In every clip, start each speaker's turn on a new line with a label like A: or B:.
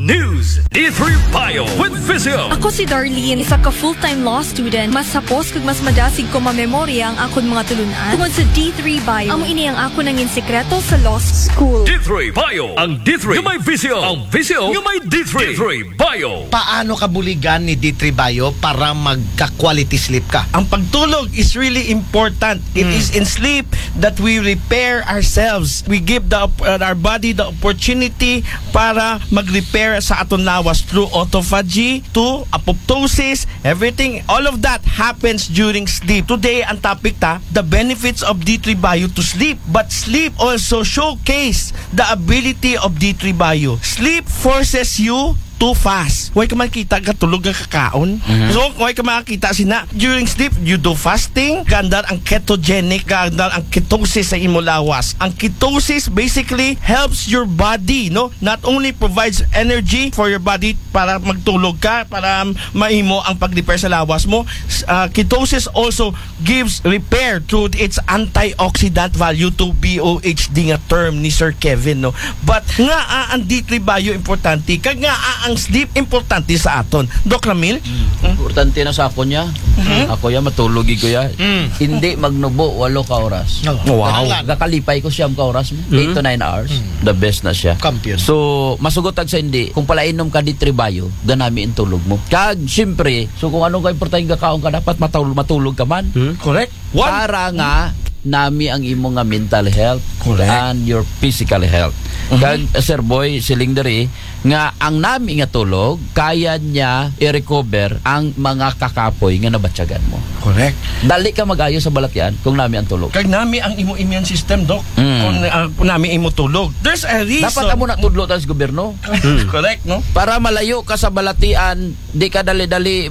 A: News. D3 Bio with Vizio.
B: Ako si Darlene, isa ka full-time law student. Mas sapos kag mas madasig ko mamemorya ang akon mga tulunan. Tungod sa D3 Bio, amo ini ang ako nangin sekreto sa law school.
A: D3 Bio. Ang D3 yung may Vizio. Ang Vizio yung may D3. D3 Bio.
C: Paano ka buligan ni D3 Bio para magka-quality sleep ka?
D: Ang pagtulog is really important. It is in sleep that we repair ourselves. We give our body the opportunity para mag-repair sa aton lawas through autophagy, to apoptosis, everything. All of that happens during sleep. Today, ang topic the benefits of D3 Bio to sleep. But sleep also showcase the ability of D3 Bio. Sleep forces you too fast. Huwag ka makita katulog ang kakaon. So, huwag ka makita sina. During sleep, you do fasting. Gandar ang ketogenic. Gandar ang ketosis sa imo lawas. Ang ketosis basically helps your body, no? Not only provides energy for your body para magtulog ka, para maimo ang pag-repair sa lawas mo. Ketosis also gives repair through its antioxidant value to BOHD nga term ni Sir Kevin, no? But nga ang D3 Bio importante. Kag nga ang sleep importante sa aton. Doc Ramil?
E: Importante na sa ako niya. Ako ya matulog ko ya. Hindi magnubo 8 ka oras.
D: Wow.
E: Gakalipay ko siyam ka oras. 8 to 9 hours. The best na siya.
C: Champion.
E: So, masugotag sa hindi. Kung palainom ka di Tribayo, ganami ang tulog mo. Kag, siyempre, so kung ano ka importante kakaon ka, dapat matulog ka man.
D: Correct.
E: Para nga, nami ang imong nga mental health.
D: Correct.
E: And your physical health. Kag, Sir Boy, silingdari, nga ang nami nga tulog, kaya niya i-recover ang mga kakapoy nga nabatyagan mo.
D: Correct.
E: Dali ka mag-ayo sa balatyan kung nami ang tulog.
D: Kag nami ang imo immune system, Doc. Kung nami imo tulog. There's a reason.
E: Dapat amo na tudlo tayo sa gobyerno.
D: Correct, no?
E: Para malayo ka sa balatian, di ka dali-dali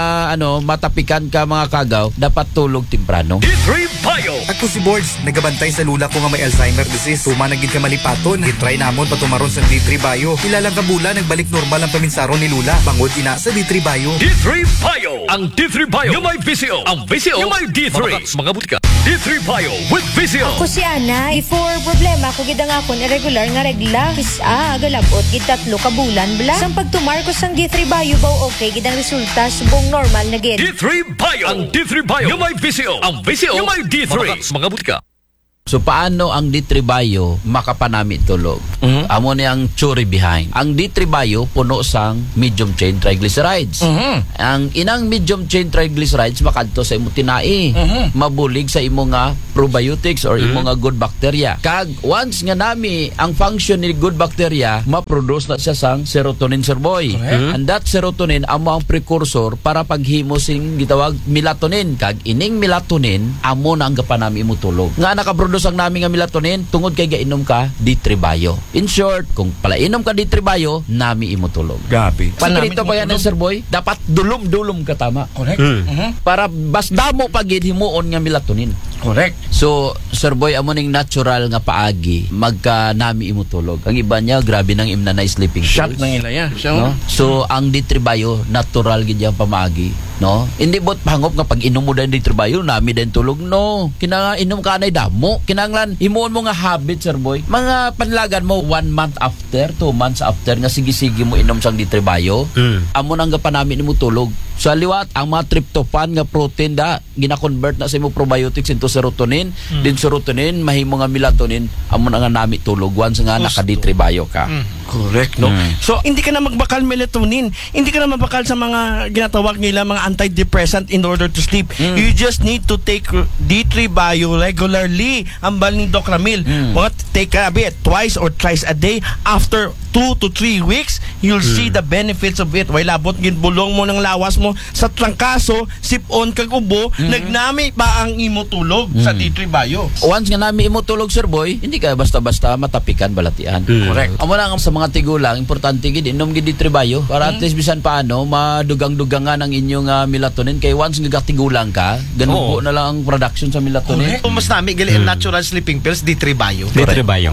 E: matapikan ka mga kagaw, dapat tulog temprano.
A: D3 Bio.
F: Ako si Boards, nagabantay sa lula ko nga may Alzheimer disease. Tuma naging ka malipaton, gitry namon patumaron sa D3 Bio. Ilang kabula, nagbalik normal ang paminsaron ni Lula. Bangod ina sa D3 Bio.
A: D3 Bio. Ang D3 Bio yung may Vizio. Ang Vizio yung may D3. Mga butika. D3 Bio with Vizio.
G: Ako si Ana, before problema ko gidang akon irregular nga regla. Kisa galabot gid 3 ka bulan bla. Sang pagtumar ko sang D3 Bio baw okay gidang resulta subong normal na gid.
A: D3 Bio. Ang D3 Bio yung may Vizio. Ang Vizio yung may D3. Mga butika.
E: So paano ang D3 Bio makapanami tulog? Amo ni ang theory behind. Ang D3 Bio puno sang medium chain triglycerides. Ang inang medium chain triglycerides makadto sa imo tinai. Mabulig sa imo nga probiotics or imo nga good bacteria. Kag once nga nami ang function ni good bacteria, ma-produce na siya sang serotonin, Sir Boy. And that serotonin amo ang precursor para paghimo sing gitawag melatonin. Kag ining melatonin amo na ang gapanami imo tulog. Nga naka-produce ang nami nga melatonin tungod kay gainom ka D3 Bio. In short, kung palainom ka D3 Bio, nami imo tulog.
D: Gabi.
E: Sikrito pa yan, Sir Boy. Dapat dulom-dulom ka tama.
D: Correct.
E: Para bas damo pagid himuon nga melatonin.
D: Correct.
E: So, Sir Boy, amo ning natural nga paagi magka nami imo tulog. Ang iba niya grabe nang imna na sleeping
D: Shot
E: pills.
D: ng ilaya.
E: No? So, ang D3 Bio natural gid yang pamaagi, no? Hindi bot hangop nga pag inom mo din D3 Bio, nami din tulog, no. Kinanga inom ka anay damo. Kinanglan himuon mo nga habit, Sir Boy. Mga panlagan mo 1 month after, 2 months after nga sige-sige mo inom sang D3 Bio. Amo nang gapanami nimo tulog. Sa liwat, ang mga tryptophan nga protein gina-convert na sa imo probiotics into serotonin. Din serotonin mahimo nga melatonin, amo na nga nami tulog once nga naka D3 Bio ka.
D: Correct, no? So, hindi ka na magbakal melatonin. Hindi ka na magbakal sa mga ginatawag nila mga antidepressant in order to sleep. You just need to take D3 Bio regularly. Ang bal ni Doc Ramil. Take a bit, twice or thrice a day. After 2 to 3 weeks, you'll see the benefits of it. Way labot, ginbulong mo ng lawas mo sa trangkaso, sipon kag ubo, nagnami pa ang imo tulog sa D3 Bio.
E: Once nga nami imo tulog, Sir Boy, hindi ka basta-basta matapikan balatian.
D: Correct.
E: Amo lang sa mga tigulang, importante gid inom gid D3 Bio para at least bisan paano madugang-dugangan ang inyong melatonin kay once nga tigulang ka, ganubo na lang ang production sa melatonin.
C: Kung mas nami gali ang natural sleeping pills, D3 Bio.
D: D3 Bio.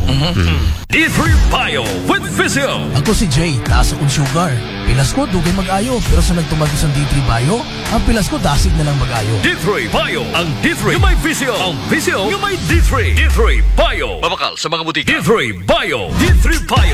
A: D3 Bio with Vizio.
H: Ako si Jay, taas akong sugar. Pilas ko, dugay mag-ayo. Pero sa nagtumagi sa D3 Bio, ang pilas ko, dasig na lang mag-ayo.
A: D3 Bio. Ang D3 yung may Vizio. Ang Vizio yung may D3. D3 Bio. Mabakal sa mga butika. D3 Bio. D3 Bio.